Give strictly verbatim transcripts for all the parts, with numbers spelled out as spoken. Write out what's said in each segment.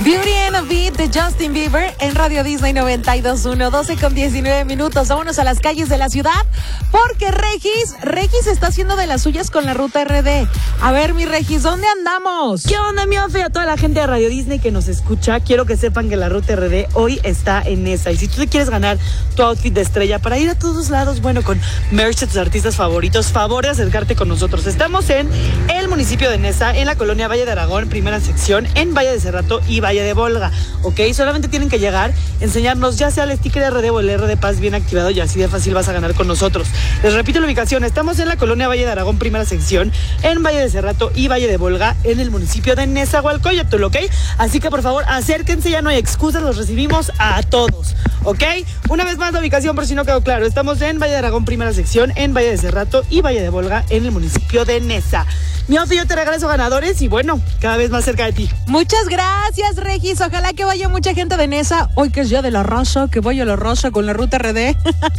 Beauty and a Beat de Justin Bieber en Radio Disney noventa y dos punto uno, doce con diecinueve minutos. Vámonos a las calles de la ciudad porque Regis, Regis está haciendo de las suyas con la ruta R D. A ver, mi Regis, ¿dónde andamos? ¿Qué onda, mi Ofe? A toda la gente de Radio Disney que nos escucha, quiero que sepan que la ruta R D hoy está en Nesa. Y si tú te quieres ganar tu outfit de estrella para ir a todos lados, bueno, con merch de tus artistas favoritos, favor de acercarte con nosotros. Estamos en el municipio de Nesa, en la colonia Valle de Aragón, primera sección, en Valle de Cerrato y Valle de Volga, ¿ok? Solamente tienen que llegar, enseñarnos ya sea el sticker R D o el R D Paz bien activado y así de fácil vas a ganar con nosotros. Les repito la ubicación, estamos en la colonia Valle de Aragón, primera sección, en Valle de Cerrato y Valle de Volga, en el municipio de Nezahualcóyotl, ¿ok? Así que por favor, acérquense, ya no hay excusas, los recibimos a todos, ¿ok? Una vez más la ubicación por si no quedó claro, estamos en Valle de Aragón, primera sección, en Valle de Cerrato y Valle de Volga, en el municipio de Nesa. Mi Ofi, yo te regreso ganadores y bueno, cada vez más cerca de ti. Muchas gracias, Regis. Ojalá que vaya mucha gente de Nesa. Hoy que es día de la raza, que vaya la raza con la ruta R D.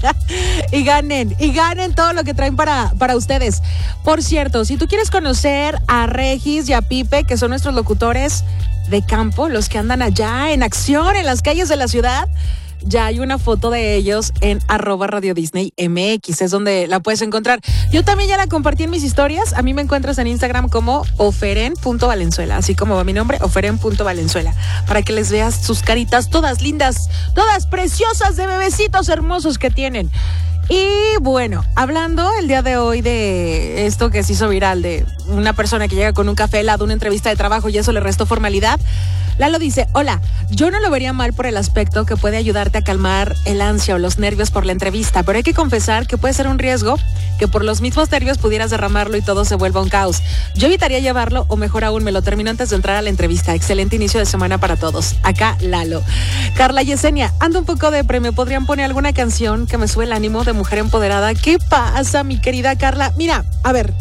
y ganen, y ganen todo lo que traen para, para ustedes. Por cierto, si tú quieres conocer a Regis y a Pipe, que son nuestros locutores de campo, los que andan allá en acción en las calles de la ciudad, ya hay una foto de ellos en arroba Radio Disney M X, es donde la puedes encontrar. Yo también ya la compartí en mis historias. A mí me encuentras en Instagram como oferen punto valenzuela, así como va mi nombre, oferen punto valenzuela, para que les veas sus caritas todas lindas, todas preciosas de bebecitos hermosos que tienen. Y bueno, hablando el día de hoy de esto que se hizo viral, de una persona que llega con un café helado, una entrevista de trabajo y eso le restó formalidad, Lalo dice: hola, yo no lo vería mal por el aspecto que puede ayudarte a calmar el ansia o los nervios por la entrevista, pero hay que confesar que puede ser un riesgo que por los mismos nervios pudieras derramarlo y todo se vuelva un caos. Yo evitaría llevarlo, o mejor aún, me lo termino antes de entrar a la entrevista. Excelente inicio de semana para todos. Acá, Lalo. Carla Yesenia, ando un poco de premio. ¿Podrían poner alguna canción que me sube el ánimo de mujer empoderada? ¿Qué pasa, mi querida Carla? Mira, a ver,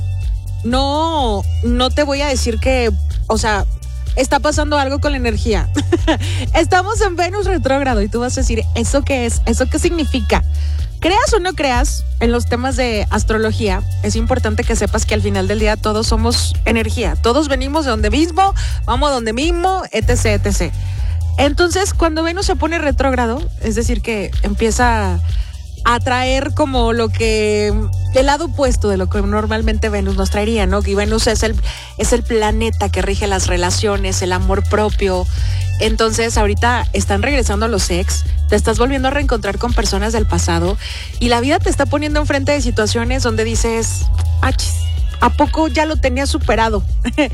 no, no te voy a decir que, o sea, está pasando algo con la energía. Estamos en Venus retrógrado y tú vas a decir, ¿eso qué es? ¿Eso qué significa? Creas o no creas en los temas de astrología, es importante que sepas que al final del día todos somos energía. Todos venimos de donde mismo, vamos a donde mismo, etc, etcétera. Entonces, cuando Venus se pone retrógrado, es decir, que empieza a traer como lo que, el lado opuesto de lo que normalmente Venus nos traería, ¿no? Y Venus es el, es el planeta que rige las relaciones, el amor propio. Entonces, ahorita están regresando los ex, te estás volviendo a reencontrar con personas del pasado y la vida te está poniendo enfrente de situaciones donde dices, achis, ¿a poco ya lo tenía superado?